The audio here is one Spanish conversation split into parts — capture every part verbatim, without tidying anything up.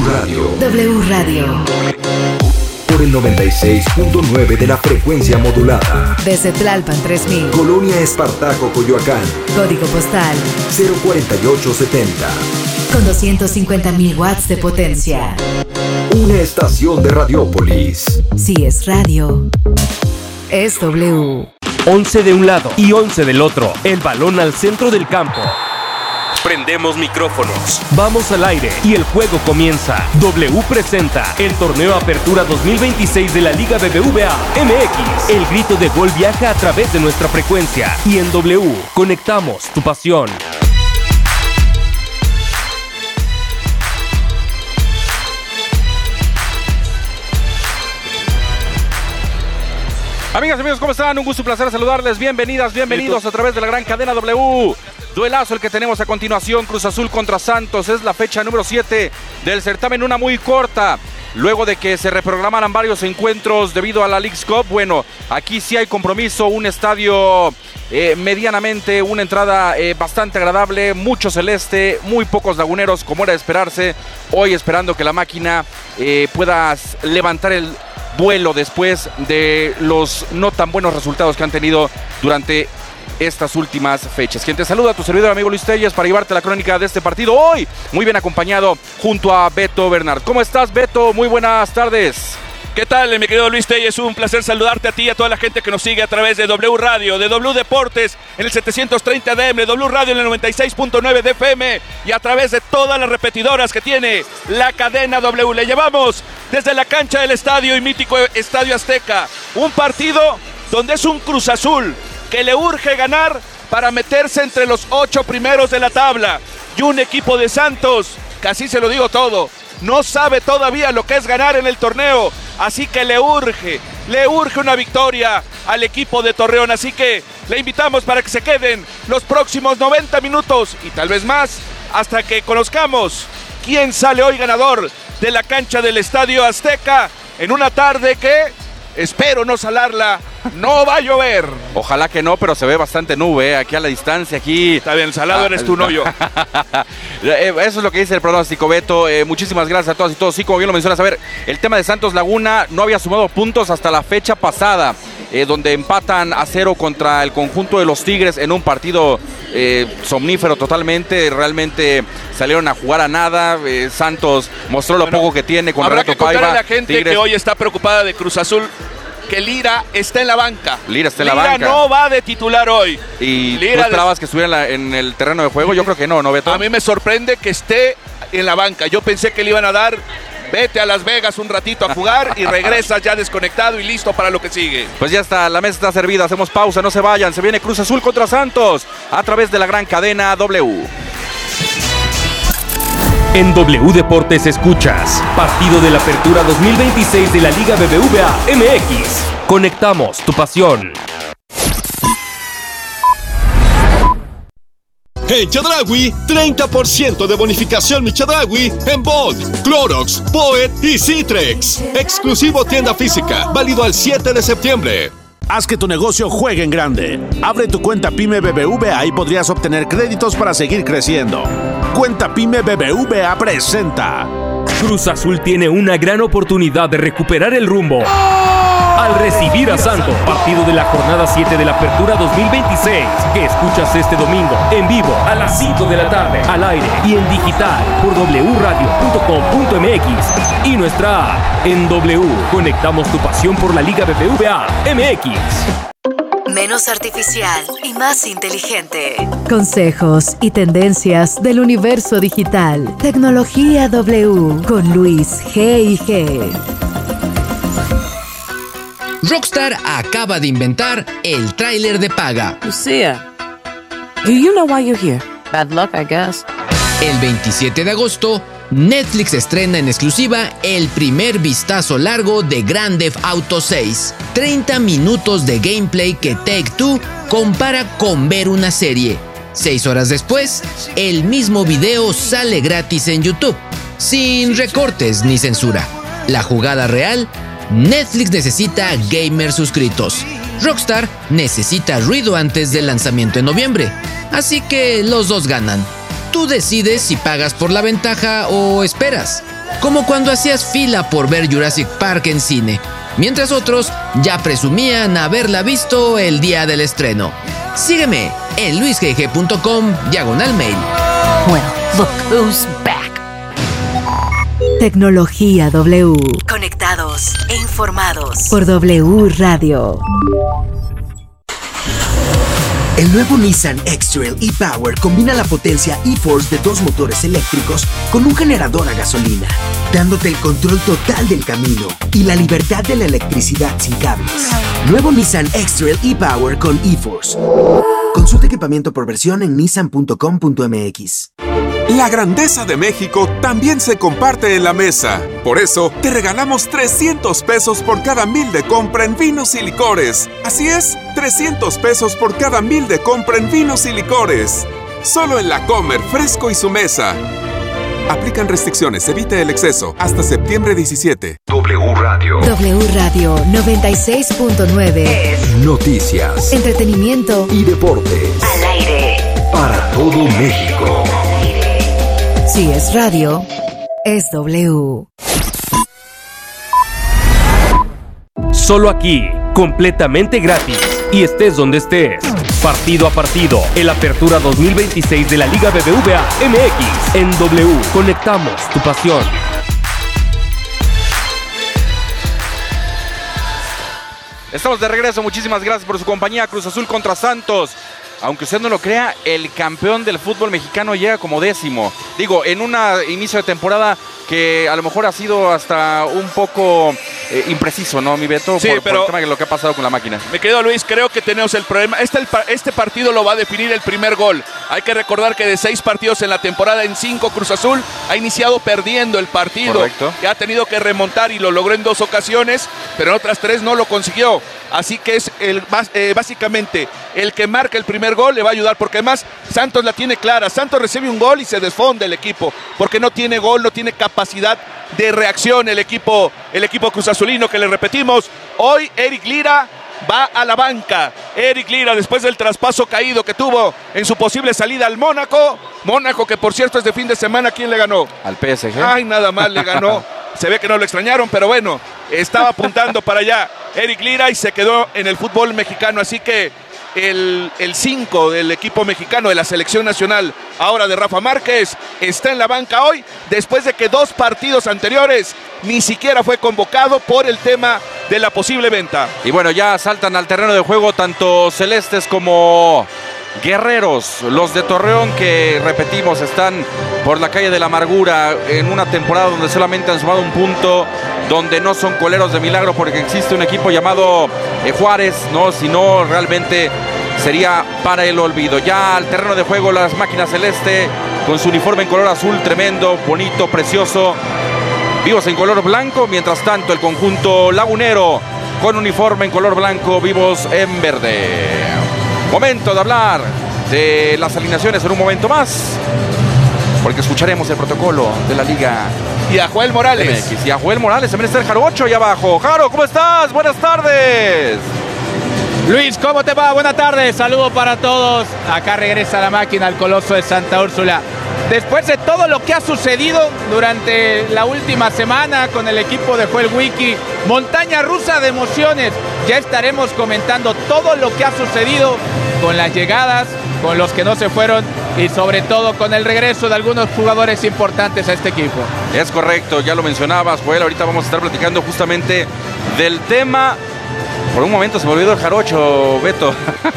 Radio. W Radio. Por el noventa y seis punto nueve de la frecuencia modulada. Desde Tlalpan tres mil. Colonia Espartaco, Coyoacán. Código postal cero cuarenta y ocho setenta. Con doscientos cincuenta mil watts de potencia. Una estación de Radiópolis. Si es radio, es W. once de un lado y once del otro. El balón al centro del campo. Prendemos micrófonos. Vamos al aire y el juego comienza. W presenta el torneo Apertura dos mil veintiséis de la Liga B B V A M X. El grito de gol viaja a través de nuestra frecuencia. Y en W conectamos tu pasión. Amigas y amigos, ¿cómo están? Un gusto y placer saludarles. Bienvenidas, bienvenidos a través de la gran cadena W. Duelazo el que tenemos a continuación, Cruz Azul contra Santos. Es la fecha número siete del certamen, una muy corta. Luego de que se reprogramaran varios encuentros debido a la Leagues Cup, bueno, aquí sí hay compromiso, un estadio eh, medianamente, una entrada eh, bastante agradable, mucho celeste, muy pocos laguneros, como era de esperarse. Hoy esperando que la máquina eh, pueda levantar el vuelo después de los no tan buenos resultados que han tenido durante estas últimas fechas. Quien te saluda, tu servidor amigo Luis Telles, para llevarte la crónica de este partido hoy, muy bien acompañado junto a Beto Bernard. ¿Cómo estás, Beto? Muy buenas tardes. ¿Qué tal, mi querido Luis Telles? Un placer saludarte a ti y a toda la gente que nos sigue a través de W Radio, de W Deportes en el setecientos treinta D M, W Radio en el noventa y seis punto nueve de F M y a través de todas las repetidoras que tiene la cadena W. Le llevamos desde la cancha del estadio y mítico Estadio Azteca, un partido donde es un Cruz Azul que le urge ganar para meterse entre los ocho primeros de la tabla, y un equipo de Santos, casi se lo digo todo, no sabe todavía lo que es ganar en el torneo, así que le urge, le urge una victoria al equipo de Torreón, así que le invitamos para que se queden los próximos noventa minutos y tal vez más, hasta que conozcamos quién sale hoy ganador de la cancha del Estadio Azteca, en una tarde que espero no salarla, no va a llover. Ojalá que no, pero se ve bastante nube, ¿eh? Aquí a la distancia, aquí. Está bien, salado ah, eres tú, no yo. Eso es lo que dice el pronóstico, Beto. Eh, muchísimas gracias a todos y todos. Sí, como bien lo mencionas, a ver, el tema de Santos Laguna no había sumado puntos hasta la fecha pasada, eh, donde empatan a cero contra el conjunto de los Tigres en un partido eh, somnífero totalmente. Realmente salieron a jugar a nada. Eh, Santos mostró lo bueno, poco que tiene con Renato Paiva. Habrá que contarle a la gente Tigres, que hoy está preocupada de Cruz Azul, que Lira está en la banca. Lira está en Lira la banca. no va de titular hoy. ¿Y Lira tú esperabas de... que estuviera en, la, en el terreno de juego? Yo creo que no, ¿no, Beto? A mí me sorprende que esté en la banca. Yo pensé que le iban a dar, vete a Las Vegas un ratito a jugar y regresas ya desconectado y listo para lo que sigue. Pues ya está, la mesa está servida, hacemos pausa, no se vayan. Se viene Cruz Azul contra Santos a través de la gran cadena W. En W Deportes escuchas partido de la Apertura dos mil veintiséis de la Liga B B V A M X. Conectamos tu pasión. En Chedraui, treinta por ciento de bonificación mi Chedraui en Bolt, Clorox, Poet y Citrex. Exclusivo tienda física, válido al siete de septiembre. Haz que tu negocio juegue en grande. Abre tu cuenta PYME B B V A y podrías obtener créditos para seguir creciendo. Cuenta PYME B B V A presenta. Cruz Azul tiene una gran oportunidad de recuperar el rumbo al recibir a Santos. Partido de la jornada siete de la Apertura dos mil veintiséis, que escuchas este domingo en vivo a las cinco de la tarde, al aire y en digital por w radio punto com punto m x y nuestra app. En W conectamos tu pasión por la Liga B B V A M X. Menos artificial y más inteligente. Consejos y tendencias del universo digital. Tecnología W con Luis G y G. Rockstar acaba de inventar el tráiler de paga. Lucia, do you know why you're here? Bad luck, I guess. El veintisiete de agosto, Netflix estrena en exclusiva el primer vistazo largo de Grand Theft Auto seis. treinta minutos de gameplay que Take-Two compara con ver una serie. Seis horas después, el mismo video sale gratis en YouTube, sin recortes ni censura. La jugada real: Netflix necesita gamers suscritos. Rockstar necesita ruido antes del lanzamiento en noviembre. Así que los dos ganan. Tú decides si pagas por la ventaja o esperas. como cuando hacías fila por ver Jurassic Park en cine, mientras otros ya presumían haberla visto el día del estreno. Sígueme en luisgg punto com diagonal mail. Well, look who's back. Tecnología W. Conectados e informados Por W Radio. El nuevo Nissan X-Trail e-Power combina la potencia e-Force de dos motores eléctricos con un generador a gasolina, dándote el control total del camino y la libertad de la electricidad sin cables. Nuevo Nissan X-Trail e-Power con e-Force. Consulta equipamiento por versión en nissan punto com punto m x. La grandeza de México también se comparte en la mesa. Por eso, te regalamos trescientos pesos por cada mil de compra en vinos y licores. Así es, trescientos pesos por cada mil de compra en vinos y licores. Solo en La Comer, Fresco y Su Mesa. Aplican restricciones, evite el exceso. Hasta septiembre diecisiete. W Radio. W Radio noventa y seis punto nueve. Es noticias, entretenimiento y deportes. Al aire. Para todo México. Si es radio, es W. Solo aquí, completamente gratis, y estés donde estés. Partido a partido, el Apertura dos mil veintiséis de la Liga B B V A M X. En W, conectamos tu pasión. Estamos de regreso, muchísimas gracias por su compañía. Cruz Azul contra Santos. Aunque usted no lo crea, el campeón del fútbol mexicano llega como décimo. Digo, en un inicio de temporada que a lo mejor ha sido hasta un poco eh, impreciso, ¿no, mi Beto? Sí, por, pero por el tema de lo que ha pasado con la máquina. Me quedo, Luis, creo que tenemos el problema. Este, el, este partido lo va a definir el primer gol. Hay que recordar que de seis partidos en la temporada, en cinco Cruz Azul ha iniciado perdiendo el partido. Correcto. Y ha tenido que remontar y lo logró en dos ocasiones, pero en otras tres no lo consiguió. Así que es el eh, básicamente el que marca el primer gol le va a ayudar, porque además Santos la tiene clara. Santos recibe un gol y se desfonda el equipo, porque no tiene gol, no tiene capacidad de reacción el equipo, el equipo cruzazulino, que le repetimos, hoy Eric Lira va a la banca. Eric Lira, después del traspaso caído que tuvo en su posible salida al Mónaco, Mónaco que por cierto es de fin de semana, ¿quién le ganó? Al P S G. Ay, nada más le ganó. Se ve que no lo extrañaron, pero bueno, estaba apuntando para allá Eric Lira y se quedó en el fútbol mexicano. Así que el cinco del equipo mexicano de la selección nacional, ahora de Rafa Márquez, está en la banca hoy, después de que dos partidos anteriores ni siquiera fue convocado por el tema de la posible venta. Y bueno, ya saltan al terreno de juego tanto celestes como guerreros, los de Torreón, que repetimos están por la calle de la amargura en una temporada donde solamente han sumado un punto, donde no son coleros de milagro porque existe un equipo llamado eh, Juárez, ¿no? Si no, realmente sería para el olvido. Ya al terreno de juego las máquinas celeste con su uniforme en color azul tremendo, bonito, precioso, vivos en color blanco. Mientras tanto el conjunto lagunero con uniforme en color blanco, vivos en verde. Momento de hablar de las alineaciones en un momento más, porque escucharemos el protocolo de la Liga. Y a Joel Morales. M X. Y a Joel Morales, también está el Jarocho ahí abajo. Jaro, ¿cómo estás? Buenas tardes. Luis, ¿cómo te va? Buenas tardes, saludo para todos. Acá regresa la máquina al Coloso de Santa Úrsula. Después de todo lo que ha sucedido durante la última semana con el equipo de Joel Wiki, montaña rusa de emociones, ya estaremos comentando todo lo que ha sucedido con las llegadas, con los que no se fueron y sobre todo con el regreso de algunos jugadores importantes a este equipo. Es correcto, ya lo mencionabas, Joel, ahorita vamos a estar platicando justamente del tema. Por un momento se me olvidó el Jarocho, Beto.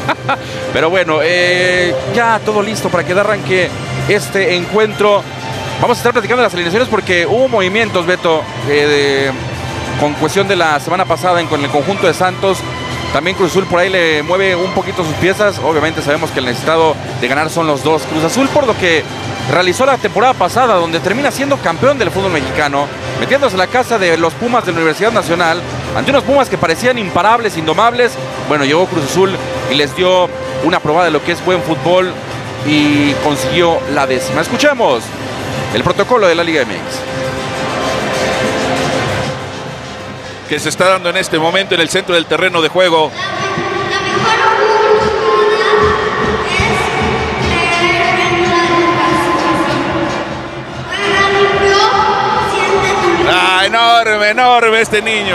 Pero bueno, eh, ya todo listo para que arranque este encuentro. Vamos a estar platicando de las alineaciones porque hubo movimientos, Beto, eh, de, con cuestión de la semana pasada en, con el conjunto de Santos. También Cruz Azul por ahí le mueve un poquito sus piezas. Obviamente sabemos que el necesitado de ganar son los dos. Cruz Azul por lo que realizó la temporada pasada, donde termina siendo campeón del fútbol mexicano, metiéndose en la casa de los Pumas de la Universidad Nacional, ante unos Pumas que parecían imparables, indomables. Bueno, llegó Cruz Azul y les dio una probada de lo que es buen fútbol y consiguió la décima. Escuchemos el protocolo de la Liga M X. Que se está dando en este momento en el centro del terreno de juego. enorme este niño.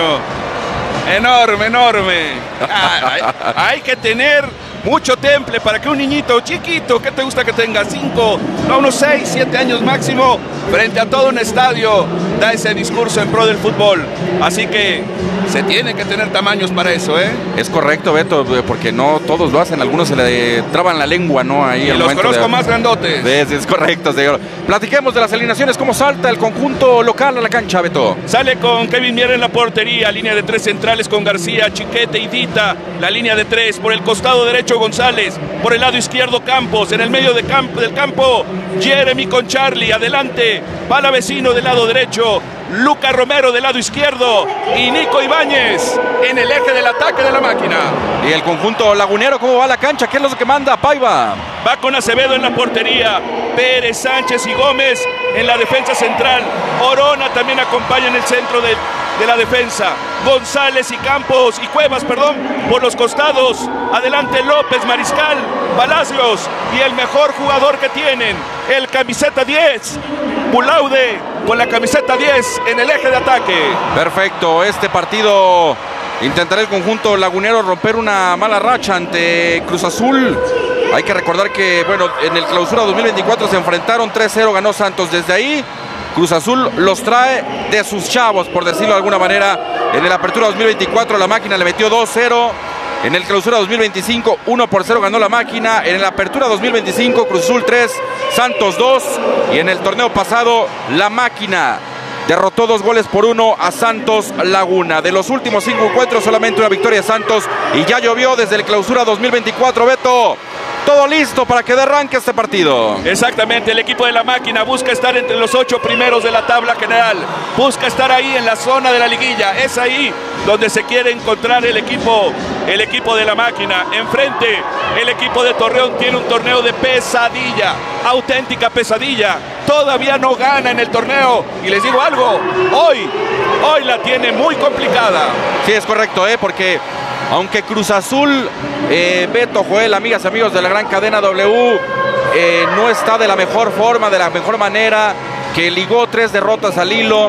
Enorme, enorme. Ah, hay, hay que tener mucho temple para que un niñito chiquito, ¿qué te gusta que tenga? Cinco, no, unos seis, siete años máximo, frente a todo un estadio, da ese discurso en pro del fútbol. Así que se tiene que tener tamaños para eso, ¿eh? Es correcto, Beto, porque no todos lo hacen, algunos se le traban la lengua, ¿no? Ahí y los conozco de... más grandotes. Es, es correcto, señor. Platiquemos de las alineaciones, ¿cómo salta el conjunto local a la cancha, Beto? Sale con Kevin Mier en la portería, línea de tres centrales con García, Chiquete y Dita, la línea de tres, por el costado derecho González, por el lado izquierdo Campos, en el medio de campo, del campo Jeremy con Charlie, adelante Palavecino del lado derecho, Luca Romero del lado izquierdo y Nico Ibáñez en el eje del ataque de la máquina. Y el conjunto lagunero, ¿cómo va la cancha? ¿Qué es lo que manda Paiva? Va con Acevedo en la portería, Pérez, Sánchez y Gómez en la defensa central, Orona también acompaña en el centro de, de la defensa, González y Campos y Cuevas, perdón, por los costados, adelante López, Mariscal, Palacios y el mejor jugador que tienen, el camiseta diez, Bulaude con la camiseta diez en el eje de ataque. Perfecto, este partido intentará el conjunto lagunero romper una mala racha ante Cruz Azul. Hay que recordar que, bueno, en el clausura dos mil veinticuatro se enfrentaron tres cero, ganó Santos. Desde ahí, Cruz Azul los trae de sus chavos, por decirlo de alguna manera. En el apertura dos mil veinticuatro la máquina le metió dos cero. En el clausura dos mil veinticinco, uno por cero ganó la máquina. En la apertura dos mil veinticinco, Cruz Azul tres, Santos dos. Y en el torneo pasado, la máquina derrotó dos goles por uno a Santos Laguna. De los últimos cinco encuentros, solamente una victoria de Santos. Y ya llovió desde el clausura dos mil veinticuatro, Beto. Todo listo para que arranque este partido. Exactamente, el equipo de la máquina busca estar entre los ocho primeros de la tabla general. Busca estar ahí en la zona de la liguilla. Es ahí donde se quiere encontrar el equipo, el equipo de la máquina. Enfrente, el equipo de Torreón tiene un torneo de pesadilla, auténtica pesadilla. Todavía no gana en el torneo. Y les digo algo, hoy, hoy la tiene muy complicada. Sí, es correcto, ¿eh? Porque aunque Cruz Azul, eh, Beto, Joel, amigas, amigos de la gran cadena W, eh, no está de la mejor forma, de la mejor manera, que ligó tres derrotas al hilo,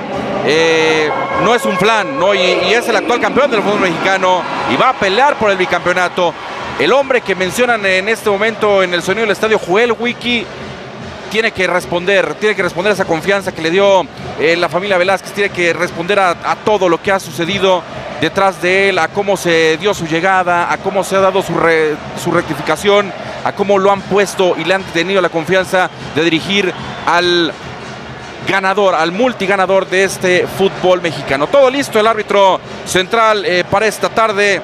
eh, no es un flan, ¿no? Y, y es el actual campeón del fútbol mexicano y va a pelear por el bicampeonato. El hombre que mencionan en este momento en el sonido del estadio, Joel Wiki, tiene que responder, tiene que responder a esa confianza que le dio eh, la familia Velázquez, tiene que responder a, a todo lo que ha sucedido detrás de él, a cómo se dio su llegada, a cómo se ha dado su, re, su rectificación, a cómo lo han puesto y le han tenido la confianza de dirigir al ganador, al multiganador de este fútbol mexicano. Todo listo, el árbitro central eh, para esta tarde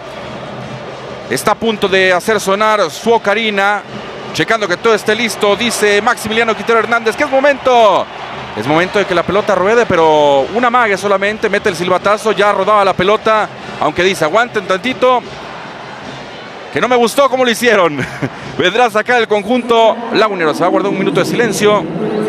está a punto de hacer sonar su ocarina, checando que todo esté listo. Dice Maximiliano Quintero Hernández que es momento Es momento de que la pelota ruede, pero una magia solamente, mete el silbatazo, ya rodaba la pelota, aunque dice, aguanten tantito, que no me gustó cómo lo hicieron. Vendrá a sacar el conjunto lagunero, se va a guardar un minuto de silencio.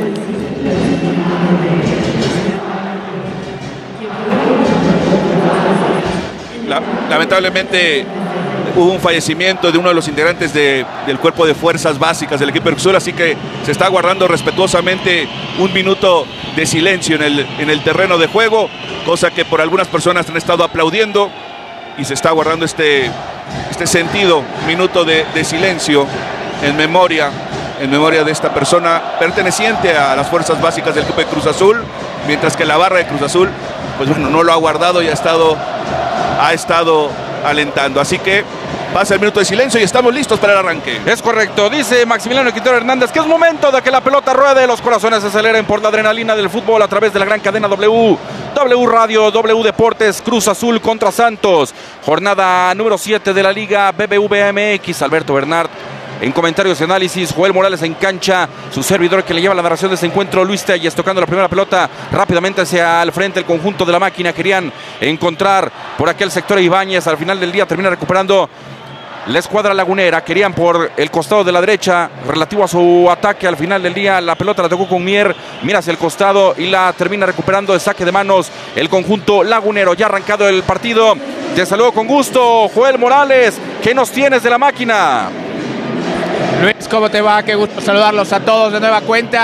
La, lamentablemente hubo un fallecimiento de uno de los integrantes de, del cuerpo de fuerzas básicas del equipo de Cruz Azul, así que se está guardando respetuosamente un minuto de silencio en el, en el terreno de juego, cosa que por algunas personas han estado aplaudiendo, y se está guardando este, este sentido, minuto de, de silencio en memoria, en memoria de esta persona perteneciente a las fuerzas básicas del equipo de Cruz Azul, mientras que la barra de Cruz Azul, pues bueno, no lo ha guardado y ha estado, ha estado alentando, así que pasa el minuto de silencio y estamos listos para el arranque. Es correcto, dice Maximiliano Quintero Hernández que es momento de que la pelota ruede, los corazones se aceleren por la adrenalina del fútbol a través de la gran cadena W, W Radio, W Deportes. Cruz Azul contra Santos, jornada número siete de la Liga B B V A M X. Alberto Bernard en comentarios y análisis, Joel Morales en cancha, su servidor que le lleva la narración de este encuentro, Luis Telles, tocando la primera pelota rápidamente hacia el frente. El conjunto de la máquina querían encontrar por aquel sector a Ibáñez, al final del día termina recuperando la escuadra lagunera, querían por el costado de la derecha relativo a su ataque. Al final del día la pelota la tocó con Mier, mira hacia el costado y la termina recuperando de saque de manos el conjunto lagunero. Ya arrancado el partido, te saludo con gusto, Joel Morales, ¿qué nos tienes de la máquina? Luis, ¿cómo te va? Qué gusto saludarlos a todos de nueva cuenta.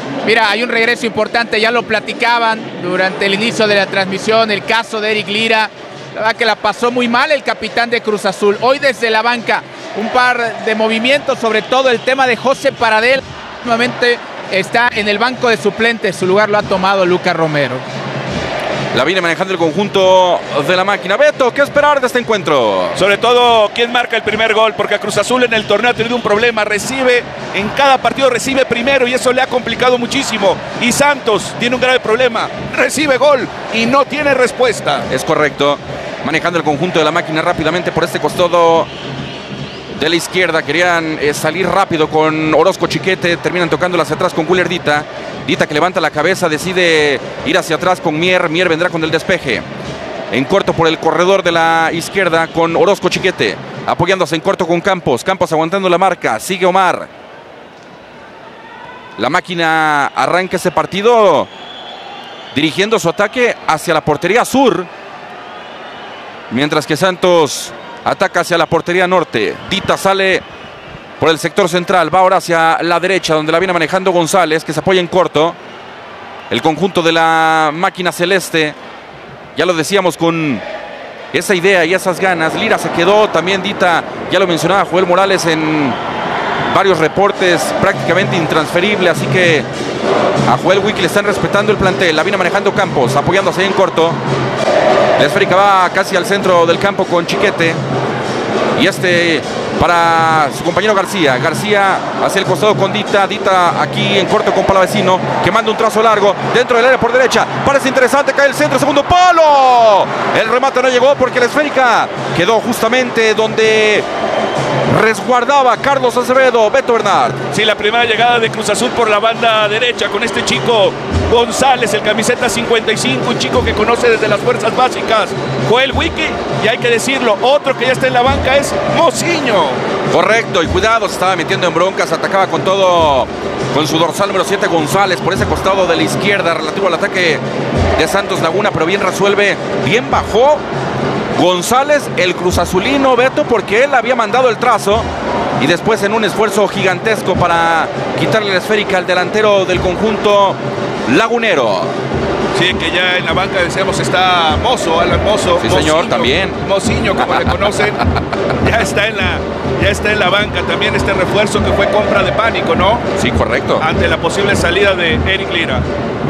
Mira, hay un regreso importante, ya lo platicaban durante el inicio de la transmisión, el caso de Eric Lira. La verdad que la pasó muy mal el capitán de Cruz Azul. Hoy desde la banca, un par de movimientos, sobre todo el tema de José Paradel. Nuevamente está en el banco de suplentes, su lugar lo ha tomado Lucas Romero. La viene manejando el conjunto de la máquina. Beto, ¿qué esperar de este encuentro? Sobre todo, ¿quién marca el primer gol? Porque a Cruz Azul en el torneo ha tenido un problema. Recibe, en cada partido recibe primero y eso le ha complicado muchísimo. Y Santos tiene un grave problema. Recibe gol y no tiene respuesta. Es correcto. Manejando el conjunto de la máquina rápidamente por este costado de la izquierda. Querían eh, salir rápido con Orozco Chiquete. Terminan tocándola hacia atrás con Willer Dita. Dita que levanta la cabeza, decide ir hacia atrás con Mier. Mier vendrá con el despeje. En corto por el corredor de la izquierda con Orozco Chiquete. Apoyándose en corto con Campos. Campos aguantando la marca. Sigue Omar. La máquina arranca ese partido dirigiendo su ataque hacia la portería sur. Mientras que Santos ataca hacia la portería norte. Dita sale por el sector central. Va ahora hacia la derecha donde la viene manejando González, que se apoya en corto. El conjunto de la máquina celeste. Ya lo decíamos, con esa idea y esas ganas. Lira se quedó. También Dita, ya lo mencionaba Joel Morales en varios reportes, prácticamente intransferible. Así que a Joel Wiki le están respetando el plantel. La viene manejando Campos, apoyándose en corto. La esférica va casi al centro del campo con Chiquete. Y este para su compañero García. García hacia el costado con Dita. Dita aquí en corto con Palavecino, que manda un trazo largo dentro del área por derecha. Parece interesante, cae el centro, segundo palo. El remate no llegó porque la esférica quedó justamente donde resguardaba Carlos Acevedo. Beto Bernard. Sí, la primera llegada de Cruz Azul por la banda derecha con este chico González, el camiseta cincuenta y cinco, un chico que conoce desde las fuerzas básicas, Joel Wiki, y hay que decirlo, otro que ya está en la banca es Mociño. Correcto, y cuidado, se estaba metiendo en broncas, atacaba con todo, con su dorsal número siete González por ese costado de la izquierda, relativo al ataque de Santos Laguna, pero bien resuelve, bien bajó González, el Cruz Azulino, Beto, porque él había mandado el trazo. Y después en un esfuerzo gigantesco para quitarle la esférica al delantero del conjunto lagunero. Sí, que ya en la banca decíamos está Mozo, Alan Mozo. Sí, Mociño, señor, también. Mociño, como le conocen, ya está en la, ya está en la banca también este refuerzo que fue compra de pánico, ¿no? Sí, correcto. Ante la posible salida de Eric Lira.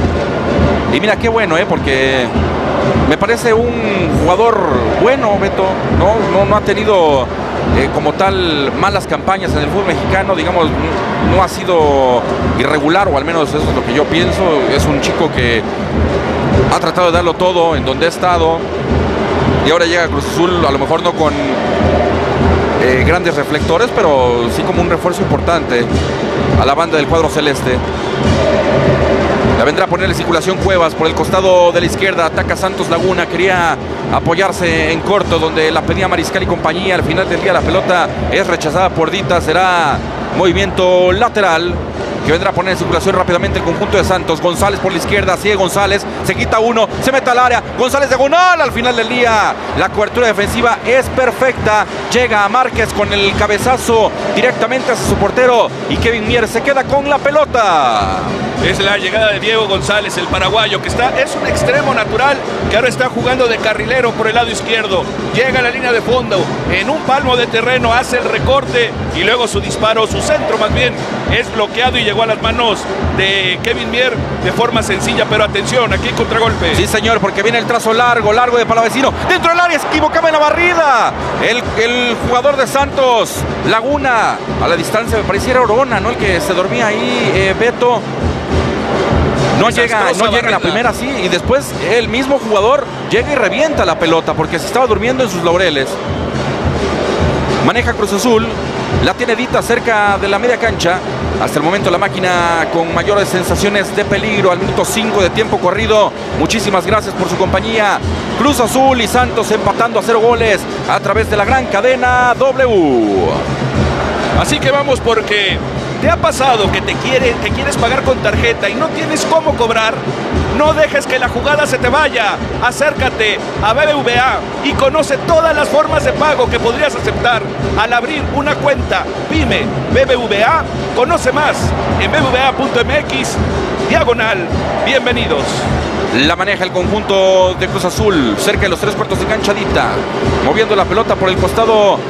Y mira qué bueno, ¿eh? Porque me parece un jugador bueno, Beto. No, no, no ha tenido eh, como tal malas campañas en el fútbol mexicano. Digamos, no ha sido irregular, o al menos eso es lo que yo pienso. Es un chico que ha tratado de darlo todo en donde ha estado. Y ahora llega a Cruz Azul, a lo mejor no con eh, grandes reflectores, pero sí como un refuerzo importante a la banda del cuadro celeste. La vendrá a poner en circulación Cuevas por el costado de la izquierda. Ataca Santos Laguna. Quería apoyarse en corto donde la pedía Mariscal y compañía. Al final del día la pelota es rechazada por Dita. Será movimiento lateral que vendrá a poner en circulación rápidamente el conjunto de Santos. González por la izquierda. Sigue González. Se quita uno. Se mete al área. González diagonal. Al final del día la cobertura defensiva es perfecta. Llega a Márquez con el cabezazo directamente hacia su portero. Y Kevin Mier se queda con la pelota. Es la llegada de Diego González, el paraguayo, que está, es un extremo natural, que ahora está jugando de carrilero por el lado izquierdo. Llega a la línea de fondo, en un palmo de terreno, hace el recorte y luego su disparo, su centro más bien, es bloqueado y llegó a las manos de Kevin Mier de forma sencilla, pero atención, aquí contragolpe. Sí, señor, porque viene el trazo largo, largo de Palavecino. Dentro del área, se equivocaba en la barrida. El, el jugador de Santos Laguna, a la distancia me pareciera Orona, ¿no? El que se dormía ahí, eh, Beto. No llega, no llega en la primera, sí, y después el mismo jugador llega y revienta la pelota porque se estaba durmiendo en sus laureles. Maneja Cruz Azul, la tiene Dita cerca de la media cancha. Hasta el momento la máquina con mayores sensaciones de peligro al minuto cinco de tiempo corrido. Muchísimas gracias por su compañía. Cruz Azul y Santos empatando a cero goles a través de la gran cadena W. Así que vamos, porque ¿te ha pasado que te quiere, que quieres pagar con tarjeta y no tienes cómo cobrar? No dejes que la jugada se te vaya. Acércate a B B V A y conoce todas las formas de pago que podrías aceptar al abrir una cuenta Pyme B B V A. Conoce más en b b v a punto m x diagonal bienvenidos. La maneja el conjunto de Cruz Azul, cerca de los tres cuartos de canchadita, moviendo la pelota por el costado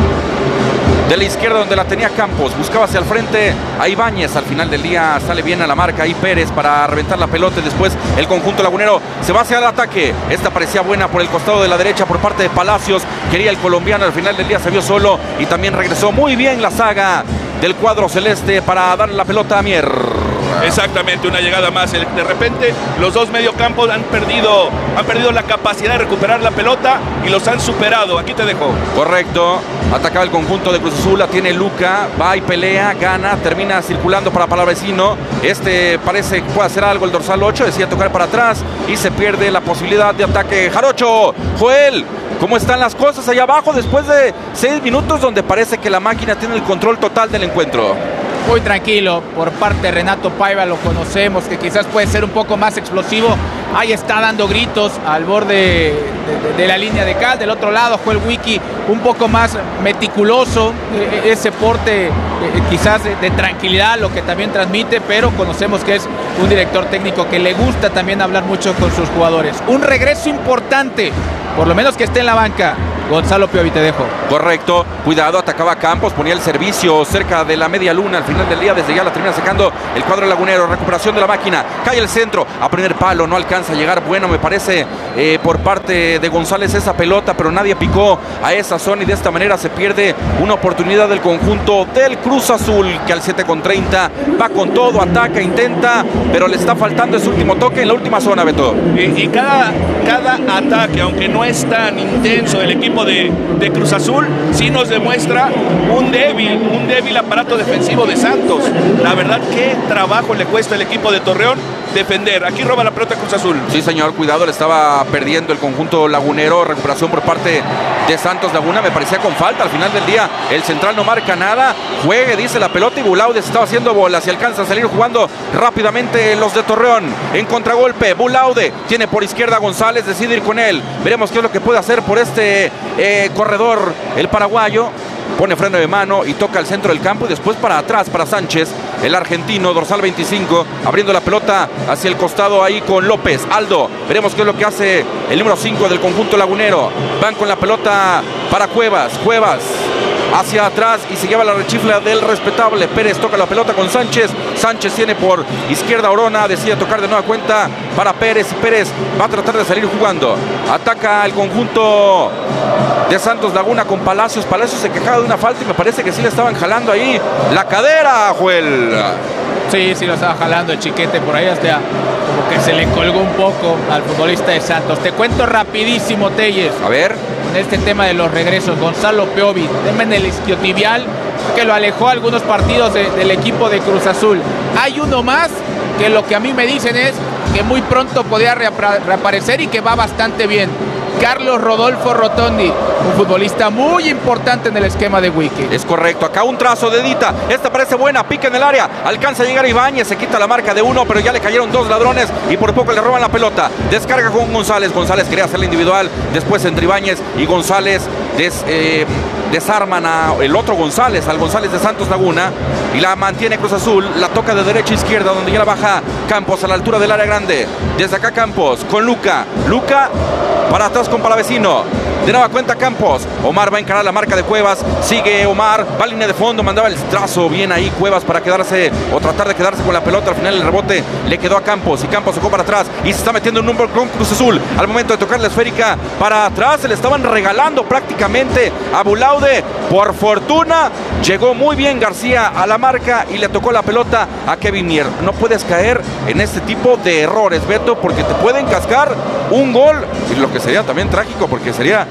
de la izquierda donde la tenía Campos, buscaba hacia el frente a Ibáñez, al final del día sale bien a la marca ahí Pérez para reventar la pelota y después el conjunto lagunero se va hacia el ataque. Esta parecía buena por el costado de la derecha por parte de Palacios, quería el colombiano, al final del día se vio solo y también regresó muy bien la saga del cuadro celeste para darle la pelota a Mier. Exactamente, una llegada más. De repente los dos mediocampos han perdido, han perdido la capacidad de recuperar la pelota y los han superado. Aquí te dejo. Correcto, atacaba el conjunto de Cruz Azul, la tiene Luca, va y pelea, gana, termina circulando para Palavecino. Este parece que puede hacer algo el dorsal ocho, decía tocar para atrás y se pierde la posibilidad de ataque. Jarocho, Joel, ¿cómo están las cosas allá abajo después de seis minutos donde parece que la máquina tiene el control total del encuentro? Muy tranquilo por parte de Renato Paiva, lo conocemos, que quizás puede ser un poco más explosivo. Ahí está dando gritos al borde de, de, de la línea de cal. Del otro lado, Joel Wiki un poco más meticuloso, eh, ese porte eh, quizás de, de tranquilidad, lo que también transmite, pero conocemos que es un director técnico que le gusta también hablar mucho con sus jugadores. Un regreso importante, por lo menos que esté en la banca, Gonzalo Piovi, te dejo. Correcto, cuidado, atacaba Campos, ponía el servicio cerca de la media luna al final del día, desde ya la termina sacando el cuadro lagunero, recuperación de la máquina, cae el centro, a primer palo, no alcanza a llegar, bueno, me parece eh, por parte de González esa pelota, pero nadie picó a esa zona y de esta manera se pierde una oportunidad del conjunto del Cruz Azul, que al siete con treinta va con todo, ataca, intenta, pero le está faltando ese último toque en la última zona, Beto. Y, y cada, cada ataque, aunque no es tan intenso el equipo De, de Cruz Azul, sí nos demuestra un débil, un débil aparato defensivo de Santos. La verdad, qué trabajo le cuesta al equipo de Torreón defender. Aquí roba la pelota Cruz Azul. Sí, señor, cuidado, le estaba perdiendo el conjunto lagunero. Recuperación por parte de Santos Laguna, me parecía con falta. Al final del día, el central no marca nada. Juegue, dice la pelota, y Bulaude se estaba haciendo bolas y alcanza a salir jugando rápidamente los de Torreón. En contragolpe, Bulaude tiene por izquierda a González, decide ir con él. Veremos qué es lo que puede hacer por este eh, corredor el paraguayo. Pone freno de mano y toca al centro del campo y después para atrás para Sánchez, el argentino, dorsal veinticinco, abriendo la pelota hacia el costado ahí con López. Aldo, veremos qué es lo que hace el número cinco del conjunto lagunero. Van con la pelota para Cuevas, Cuevas hacia atrás y se lleva la rechifla del respetable. Pérez toca la pelota con Sánchez. Sánchez tiene por izquierda Orona, decide tocar de nueva cuenta para Pérez y Pérez va a tratar de salir jugando. Ataca el conjunto de Santos Laguna con Palacios. Palacios se quejaba de una falta y me parece que sí le estaban jalando ahí la cadera, Joel. Sí, sí lo estaba jalando el Chiquete por ahí, hasta como que se le colgó un poco al futbolista de Santos. Te cuento rapidísimo, Telles. A ver. Con este tema de los regresos, Gonzalo Piovi, tema en el isquiotibial que lo alejó algunos partidos de, del equipo de Cruz Azul. Hay uno más que lo que a mí me dicen es que muy pronto podría reaparecer y que va bastante bien. Carlos Rodolfo Rotondi, un futbolista muy importante en el esquema de Wiki. Es correcto, acá un trazo de Dita, esta parece buena, pica en el área, alcanza a llegar Ibáñez, se quita la marca de uno, pero ya le cayeron dos ladrones y por poco le roban la pelota. Descarga con González, González quería hacerla individual, después entre Ibáñez y González des, eh, desarman a el otro González, al González de Santos Laguna, y la mantiene Cruz Azul, la toca de derecha a izquierda, donde ya la baja Campos a la altura del área grande. Desde acá Campos con Luca, Luca para atrás con Palavecino, de nueva cuenta Campos, Omar va a encarar la marca de Cuevas, sigue Omar, va a línea de fondo, mandaba el trazo bien ahí Cuevas para quedarse o tratar de quedarse con la pelota, al final el rebote le quedó a Campos y Campos tocó para atrás y se está metiendo en un número con Cruz Azul, al momento de tocar la esférica para atrás, se le estaban regalando prácticamente a Bulaude, por fortuna llegó muy bien García a la marca y le tocó la pelota a Kevin Mier. No puedes caer en este tipo de errores, Beto, porque te pueden cascar un gol, y lo que sería también trágico porque sería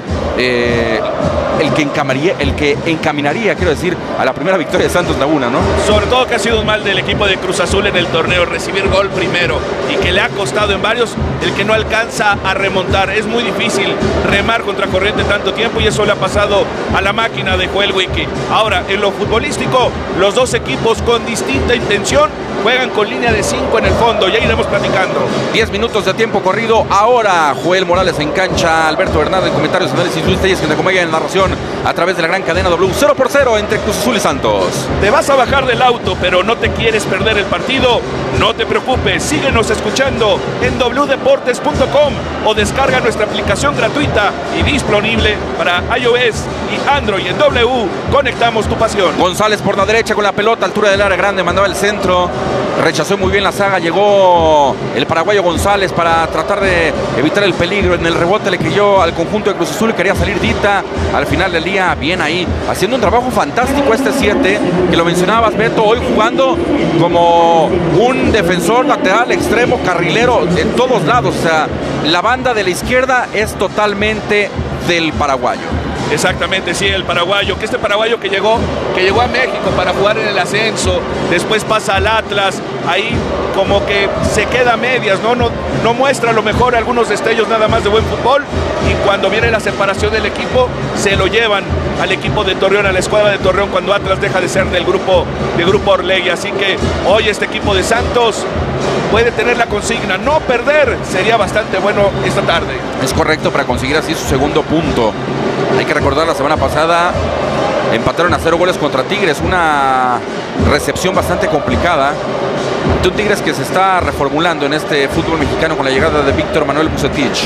eh, el, que encamaría, el que encaminaría, quiero decir, a la primera victoria de Santos Laguna, ¿no? Sobre todo que ha sido un mal del equipo de Cruz Azul en el torneo, recibir gol primero y que le ha costado en varios el que no alcanza a remontar. Es muy difícil remar contra corriente tanto tiempo y eso le ha pasado a la máquina de Joel Wiki. Ahora, en lo futbolístico, los dos equipos con distinta intención juegan con línea de cinco en el fondo. Ya iremos platicando. diez minutos de tiempo corrido. Ahora Joel Morales en cancha, Alberto Bernardo en comentarios, análisis, Luis Telles que te acompaña en narración a través de la gran cadena W. Cero por cero entre Cruz Azul y Santos. Te vas a bajar del auto, pero no te quieres perder el partido. No te preocupes, síguenos escuchando en doble u deportes punto com o descarga nuestra aplicación gratuita y disponible para iOS y Android. En W conectamos tu pasión. González por la derecha con la pelota, altura del área grande, mandaba el centro. Rechazó muy bien la saga, llegó el paraguayo González para tratar de evitar el peligro. En el rebote le creyó al conjunto de Cruz Azul y quería salir Dita. Al final del día, bien ahí, haciendo un trabajo fantástico este siete, que lo mencionabas, Beto, hoy jugando como un defensor lateral, extremo, carrilero, en todos lados. O sea, la banda de la izquierda es totalmente del paraguayo. Exactamente, sí, el paraguayo, que este paraguayo que llegó, que llegó a México para jugar en el ascenso, después pasa al Atlas, ahí como que se queda a medias, ¿no? No, no muestra a lo mejor algunos destellos nada más de buen fútbol, y cuando viene la separación del equipo, se lo llevan al equipo de Torreón, a la escuadra de Torreón, cuando Atlas deja de ser del grupo, de grupo Orlegui. Así que hoy este equipo de Santos puede tener la consigna, no perder, sería bastante bueno esta tarde. Es correcto, para conseguir así su segundo punto. Hay que recordar, la semana pasada empataron a cero goles contra Tigres, una recepción bastante complicada ante un Tigres que se está reformulando en este fútbol mexicano con la llegada de Víctor Manuel Bucetich.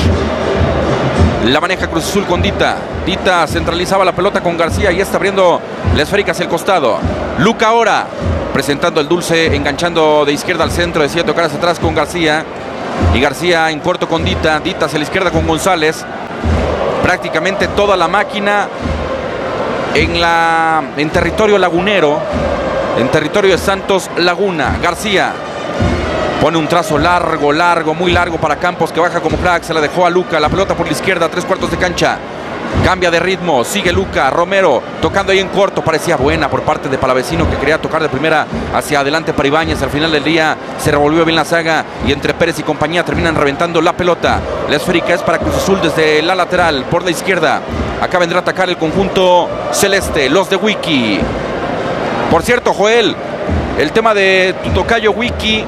La maneja Cruz Azul con Dita. Dita centralizaba la pelota con García y está abriendo la esférica hacia el costado. Luca ahora presentando el dulce, enganchando de izquierda al centro, decía tocar hacia atrás con García. Y García en corto con Dita. Dita hacia la izquierda con González. Prácticamente toda la máquina en, la, en territorio lagunero, en territorio de Santos Laguna. García pone un trazo largo, largo, muy largo para Campos, que baja como crack, se la dejó a Luca, la pelota por la izquierda, tres cuartos de cancha. Cambia de ritmo, sigue Luca, Romero tocando ahí en corto, parecía buena por parte de Palavecino, que quería tocar de primera hacia adelante para Ibáñez. Al final del día se revolvió bien la saga y entre Pérez y compañía terminan reventando la pelota. La esférica es para Cruz Azul desde la lateral por la izquierda. Acá vendrá a atacar el conjunto celeste, los de Wiki. Por cierto, Joel, el tema de tu tocayo Wiki,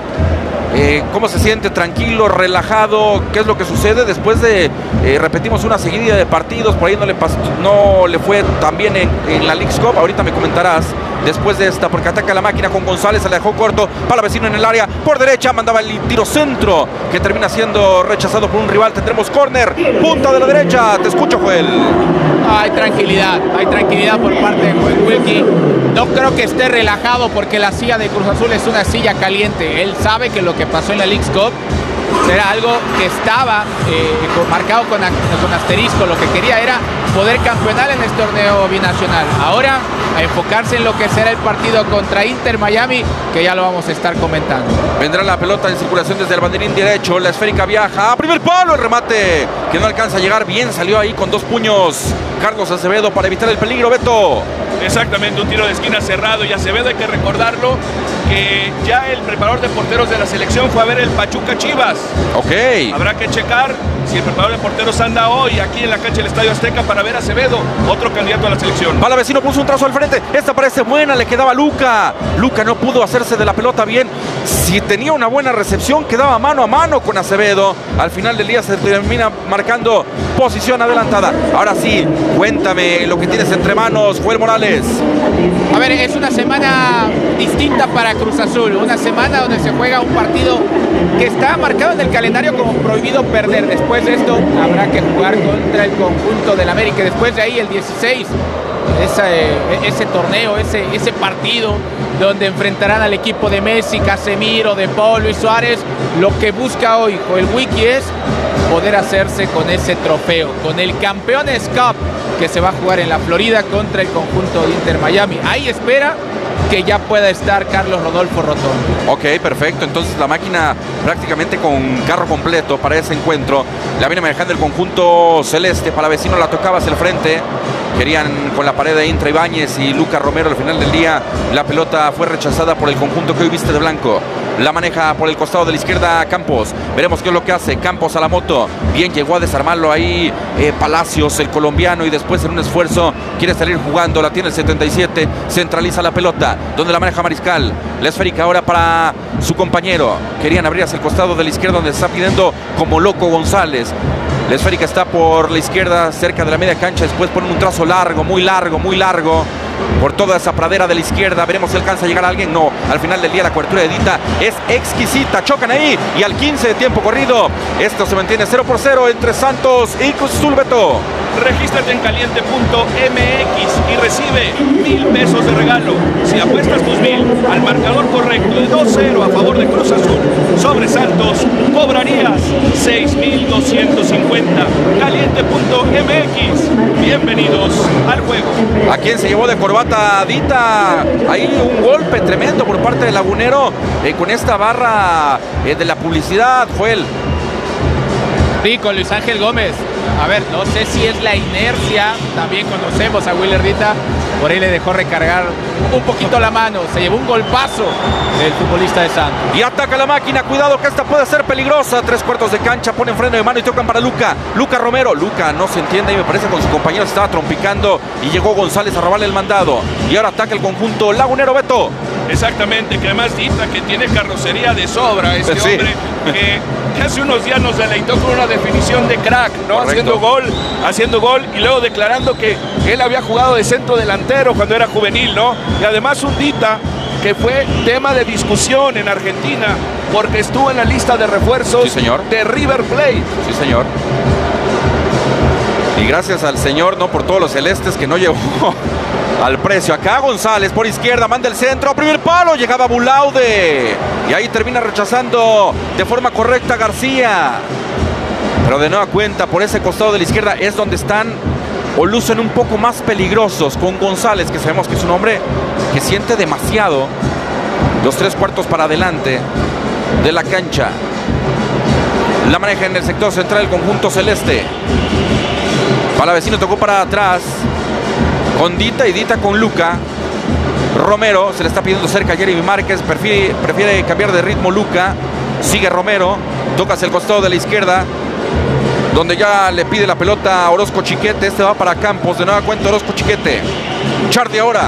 Eh, ¿cómo se siente? ¿Tranquilo? ¿Relajado? ¿Qué es lo que sucede después de, eh, repetimos, una seguidilla de partidos? Por ahí no le, pasó, no le fue tan bien en, en la Leagues Cup. Ahorita me comentarás después de esta, porque ataca la máquina con González, se la dejó corto, Palavecino en el área, por derecha, mandaba el tiro centro, que termina siendo rechazado por un rival. Tendremos córner, punta de la derecha. Te escucho, Joel. Hay tranquilidad, hay tranquilidad por parte de Joel Wiki. No creo que esté relajado porque la silla de Cruz Azul es una silla caliente. Él sabe que lo que pasó en la Leagues Cup era algo que estaba eh, marcado con, con asterisco. Lo que quería era poder campeonar en este torneo binacional. Ahora a enfocarse en lo que será el partido contra Inter Miami, que ya lo vamos a estar comentando. Vendrá la pelota en circulación desde el banderín derecho, la esférica viaja a primer palo, el remate que no alcanza a llegar bien, salió ahí con dos puños Carlos Acevedo para evitar el peligro. Beto. Exactamente, un tiro de esquina cerrado, y Acevedo, hay que recordarlo, que ya el preparador de porteros de la selección fue a ver el Pachuca Chivas. Ok. Habrá que checar si el preparador de porteros anda hoy aquí en la cancha del Estadio Azteca para ver a Acevedo, otro candidato a la selección. Palavecino puso un trazo al frente, esta parece buena, le quedaba a Luca. Luca no pudo hacerse de la pelota bien. Si tenía una buena recepción, quedaba mano a mano con Acevedo. Al final del día se termina marcando posición adelantada. Ahora sí, cuéntame lo que tienes entre manos, Joel Morales. A ver, es una semana distinta para Cruz Azul, una semana donde se juega un partido que está marcado en el calendario como prohibido perder. Después de esto habrá que jugar contra el conjunto del América. Después de ahí el dieciséis, ese, ese torneo, ese, ese partido donde enfrentarán al equipo de Messi, Casemiro, De Paul, Luis Suárez. Lo que busca hoy Joel Wiki es poder hacerse con ese trofeo, con el Campeones Cup que se va a jugar en la Florida contra el conjunto de Inter Miami. Ahí espera que ya pueda estar Carlos Rodolfo Rotondo. Ok, perfecto. Entonces la máquina prácticamente con carro completo para ese encuentro. La viene manejando el conjunto celeste. Palavecino la tocaba hacia el frente. Querían con la pared de Intra Ibáñez y Lucas Romero. Al final del día la pelota fue rechazada por el conjunto que hoy viste de blanco. La maneja por el costado de la izquierda Campos. Veremos qué es lo que hace. Campos a la moto. Bien, llegó a desarmarlo ahí eh, Palacios, el colombiano. Y después en un esfuerzo quiere salir jugando. La tiene el setenta y siete. Centraliza la pelota. Donde la maneja Mariscal. La esférica ahora para su compañero. Querían abrir hacia el costado de la izquierda donde está pidiendo como loco González. La esférica está por la izquierda, cerca de la media cancha. Después ponen un trazo largo, muy largo, muy largo. Por toda esa pradera de la izquierda. Veremos si alcanza a llegar a alguien. No, al final del día la cobertura de Dita es exquisita. Chocan ahí y al quince de tiempo corrido esto se mantiene cero por cero entre Santos y Cruz Azul. Beto, regístrate en caliente punto m x y recibe mil pesos de regalo si apuestas tus mil al marcador correcto de dos cero a favor de Cruz Azul sobre Santos. Cobrarías seis mil doscientos cincuenta. caliente punto m x. Bienvenidos al juego. ¿A quién se llevó de corbata Dita? Ahí un golpe tremendo por parte del Lagunero eh, con esta barra eh, de la publicidad. Fue él. Sí, con Luis Ángel Gómez. A ver, no sé si es la inercia. También conocemos a Willer Dita. Por ahí le dejó recargar un poquito la mano. Se llevó un golpazo el futbolista de Santos. Y ataca la máquina. Cuidado que esta puede ser peligrosa. Tres cuartos de cancha. Ponen freno de mano y tocan para Luca. Luca Romero. Luca no se entiende y me parece con su compañero se estaba trompicando. Y llegó González a robarle el mandado. Y ahora ataca el conjunto lagunero. Beto. Exactamente, que además Dita que tiene carrocería de sobra. Este sí. hombre que, que hace unos días nos deleitó con una definición de crack, ¿no? Correcto. Haciendo gol, haciendo gol y luego declarando que él había jugado de centro delantero cuando era juvenil, ¿no? Y además un Dita que fue tema de discusión en Argentina porque estuvo en la lista de refuerzos sí, señor. de River Plate. Sí, señor. Y gracias al señor, no por todos los celestes que no llevó al precio. Acá González por izquierda, manda el centro, a primer palo, llegaba Bulaude. Y ahí termina rechazando de forma correcta García. Pero de nueva cuenta, por ese costado de la izquierda es donde están o lucen un poco más peligrosos con González, que sabemos que es un hombre que siente demasiado. Los tres cuartos para adelante de la cancha. La maneja en el sector central el conjunto celeste. Palavecino tocó para atrás con Dita y Dita con Luca. Romero se le está pidiendo cerca a Jeremy Márquez. Prefiere, prefiere cambiar de ritmo Luca. Sigue Romero. Toca hacia el costado de la izquierda, donde ya le pide la pelota a Orozco Chiquete. Este va para Campos. De nueva cuenta Orozco Chiquete. Charlie ahora.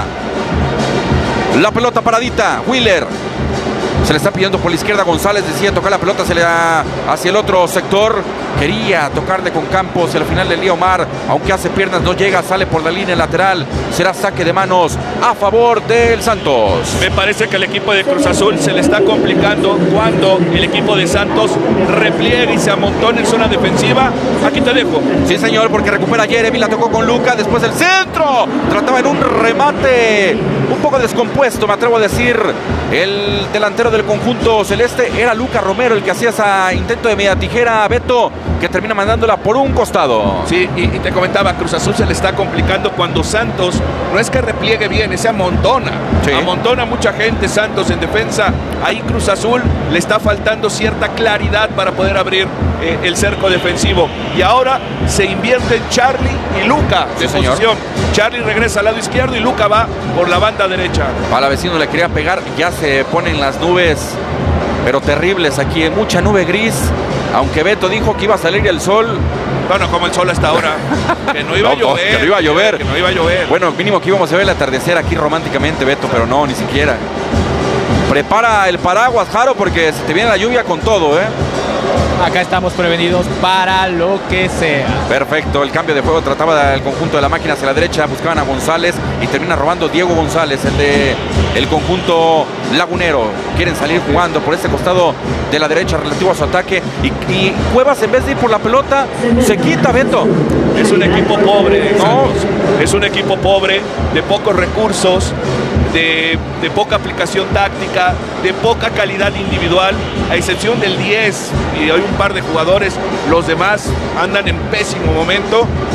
La pelota para Dita. Wheeler. Se le está pidiendo por la izquierda González. Decía tocar la pelota, se le da hacia el otro sector. Quería tocarle con Campos. Y al final del día Omar, aunque hace piernas, no llega. Sale por la línea lateral. Será saque de manos a favor del Santos. Me parece que el equipo de Cruz Azul se le está complicando cuando el equipo de Santos repliega y se amontona en zona defensiva. Aquí te dejo. Sí, señor, porque recupera Jeremy. La tocó con Luca. Después el centro. Trataba en un remate un poco descompuesto, me atrevo a decir. El delantero del conjunto celeste era Luca Romero el que hacía ese intento de media tijera, Beto, que termina mandándola por un costado. Sí, y, y te comentaba, Cruz Azul se le está complicando cuando Santos no es que repliegue bien, es amontona. Sí. Amontona mucha gente Santos en defensa. Ahí Cruz Azul le está faltando cierta claridad para poder abrir eh, el cerco defensivo. Y ahora se invierte en Charlie y Luca de sí, posición. Charlie regresa al lado izquierdo y Luca va por la banda derecha. Palavecino le quería pegar, ya se ponen las nubes, pero terribles aquí, mucha nube gris. Aunque Beto dijo que iba a salir el sol. Bueno, como el sol hasta ahora. Que no iba no, a llover. Que no iba a llover. Que no iba a llover. Bueno, mínimo que íbamos a ver el atardecer aquí románticamente, Beto, pero no, ni siquiera. Prepara el paraguas, Jaro, porque se te viene la lluvia con todo, ¿eh? Acá estamos prevenidos para lo que sea. Perfecto, el cambio de juego trataba del conjunto de la máquina hacia la derecha, buscaban a González y termina robando Diego González, el de el conjunto lagunero. Quieren salir jugando por este costado de la derecha relativo a su ataque y, y Cuevas, en vez de ir por la pelota, se quita, Beto. Es un equipo pobre, ¿no? Es un equipo pobre, de pocos recursos, de, de poca aplicación táctica, de poca calidad individual, a excepción del diez y hay un par de jugadores, los demás andan en pésimo momento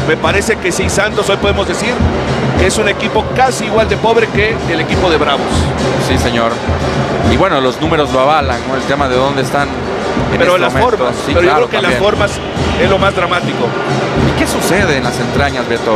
me parece que sí, Santos hoy podemos decir es un equipo casi igual de pobre que el equipo de Bravos. Sí, señor. Y bueno, los números lo avalan, ¿no? El tema de dónde están en Pero este las momento. formas, Sí, pero claro, yo creo que también. las formas es lo más dramático. ¿Y qué sucede en las entrañas, Beto?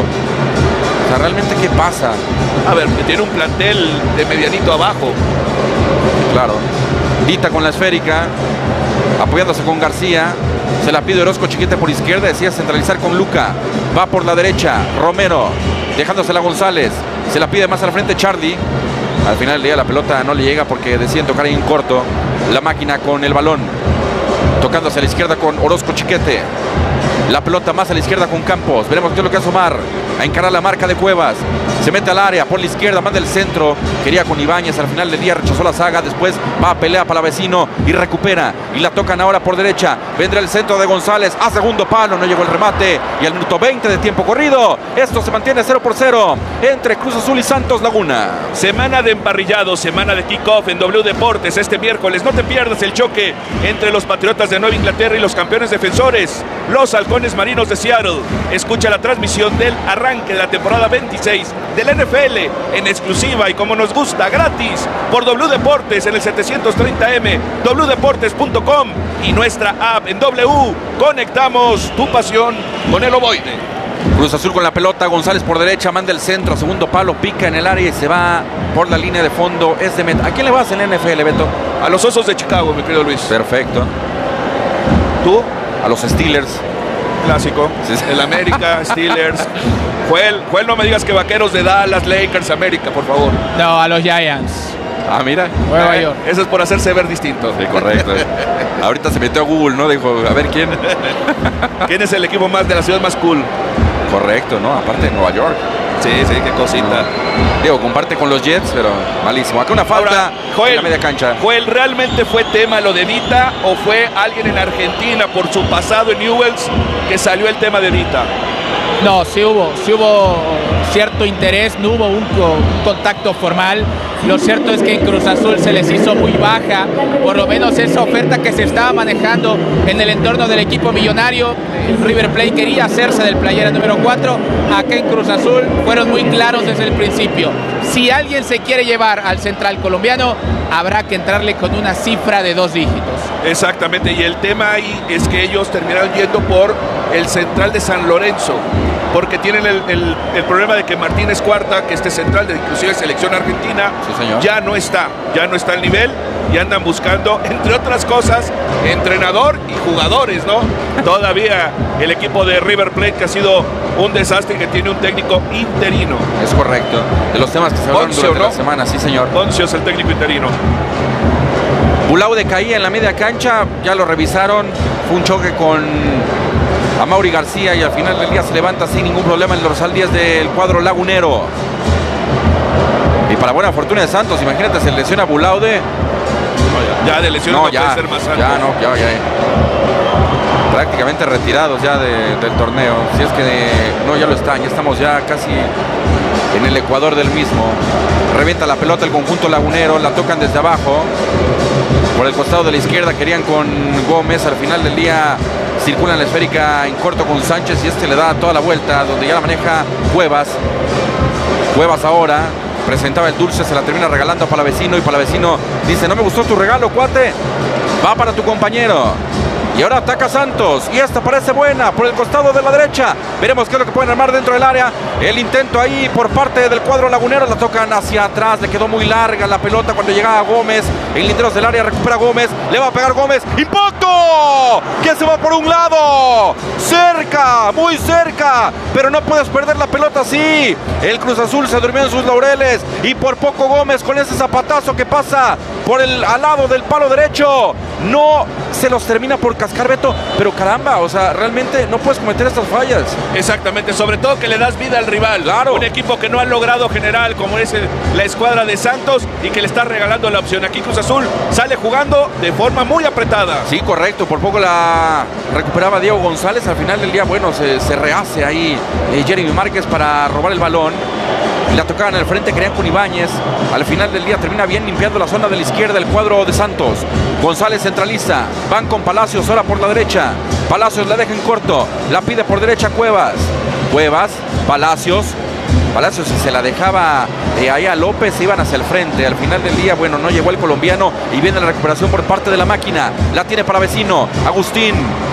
O sea, ¿realmente qué pasa? A ver, que tiene un plantel de medianito abajo. Claro. Dita con la esférica, apoyándose con García. Se la pide Orozco Chiquete por izquierda, decía centralizar con Luca. Va por la derecha, Romero, dejándosela a González. Se la pide más al frente Charlie. Al final del día la pelota no le llega porque deciden tocar ahí en corto. La máquina con el balón. Tocándose a la izquierda con Orozco Chiquete. La pelota más a la izquierda con Campos. Veremos qué es lo que hace Omar. A encarar la marca de Cuevas. Se mete al área por la izquierda, manda el centro. Quería con Ibáñez, al final del día rechazó la saga. Después va a pelear para Vecino y recupera. Y la tocan ahora por derecha. Vendrá el centro de González a segundo palo. No llegó el remate. Y al minuto veinte de tiempo corrido, esto se mantiene cero por cero entre Cruz Azul y Santos Laguna. Semana de emparrillados, semana de kickoff en W Deportes este miércoles. No te pierdas el choque entre los Patriotas de Nueva Inglaterra y los campeones defensores, los Halcones Marinos de Seattle. Escucha la transmisión del arranque de la temporada veintiséis del N F L en exclusiva y como nos gusta, gratis por W Deportes en el setecientos treinta M, w deportes punto com y nuestra app en W. Conectamos tu pasión con el ovoide. Cruz Azul con la pelota, González por derecha, manda el centro, segundo palo, pica en el área y se va por la línea de fondo. Es de Met. ¿A quién le vas en la N F L, Beto? A los Osos de Chicago, mi querido Luis. Perfecto. ¿Tú? A los Steelers. Clásico. Sí, sí. El América, Steelers. Joel, Joel, no me digas que Vaqueros de Dallas, Lakers, América, por favor. No, a los Giants. Ah, mira. Nueva eh, York. Eso es por hacerse ver distinto. Sí, correcto. Ahorita se metió a Google, ¿no? Dijo, a ver quién. ¿Quién es el equipo más de la ciudad más cool? Correcto, ¿no? Aparte de Nueva York. Sí, sí, qué cosita. No. Digo, comparte con los Jets, pero malísimo. Acá una falta. Ahora, Joel, en la media cancha. Joel, ¿realmente fue tema lo de Dita o fue alguien en Argentina por su pasado en Newell's que salió el tema de Dita? No, sí hubo, sí hubo cierto interés, no hubo un, un contacto formal. Lo cierto es que en Cruz Azul se les hizo muy baja, por lo menos esa oferta que se estaba manejando en el entorno del equipo millonario. El River Plate quería hacerse del playera número cuatro. Acá en Cruz Azul fueron muy claros desde el principio. Si alguien se quiere llevar al central colombiano, habrá que entrarle con una cifra de dos dígitos. Exactamente, y el tema ahí es que ellos terminaron yendo por el central de San Lorenzo, porque tienen el, el, el problema de que Martínez Cuarta, que este central de inclusive selección argentina, sí, señor, ya no está, ya no está al nivel y andan buscando, entre otras cosas, entrenador y jugadores, ¿no? Todavía el equipo de River Plate, que ha sido un desastre y que tiene un técnico interino. Es correcto, de los temas que se hablaron durante ¿no? la semana, sí, señor. Poncio es el técnico interino. Bulaude caía en la media cancha, ya lo revisaron, fue un choque con Amaury García y al final del día se levanta sin ningún problema el dorsal diez del cuadro lagunero. Y para buena fortuna de Santos, imagínate, se lesiona Bulaude. No, ya, ya de lesión no, no ya, puede ser más alto. Ya no, ya, ya. Prácticamente retirados ya de, del torneo. Si es que no, ya lo están, ya estamos ya casi en el ecuador del mismo. Revienta la pelota el conjunto lagunero, la tocan desde abajo. Por el costado de la izquierda querían con Gómez, al final del día circulan la esférica en corto con Sánchez y este le da toda la vuelta, donde ya la maneja Cuevas. Cuevas ahora presentaba el dulce, se la termina regalando a Palavecino y Palavecino dice, no me gustó tu regalo, cuate, va para tu compañero. Y ahora ataca Santos y esta parece buena por el costado de la derecha. Veremos qué es lo que pueden armar dentro del área. El intento ahí por parte del cuadro lagunero. La tocan hacia atrás, le quedó muy larga la pelota cuando llegaba Gómez. En linderos del área recupera Gómez, le va a pegar Gómez. ¡Impacto! Que se va por un lado. Cerca, muy cerca, pero no puedes perder la pelota así. El Cruz Azul se durmió en sus laureles y por poco Gómez con ese zapatazo que pasa por el al lado del palo derecho. No se los termina por cascar, Beto, pero caramba, o sea, realmente no puedes cometer estas fallas. Exactamente, sobre todo que le das vida al rival. Claro. Un equipo que no ha logrado generar como es el, la escuadra de Santos y que le está regalando la opción. Aquí Cruz Azul sale jugando de forma muy apretada. Sí, correcto, por poco la recuperaba Diego González. Al final del día, bueno, se, se rehace ahí eh, Jeremy Márquez para robar el balón. Y la tocaban al frente, querían con Ibáñez. Al final del día termina bien limpiando la zona de la izquierda el cuadro de Santos. González centraliza, van con Palacios ahora por la derecha. Palacios la deja en corto, la pide por derecha Cuevas. Cuevas, Palacios. Palacios, si se la dejaba eh, ahí a López, iban hacia el frente. Al final del día, bueno, no llegó el colombiano y viene la recuperación por parte de la máquina. La tiene para Vecino, Agustín.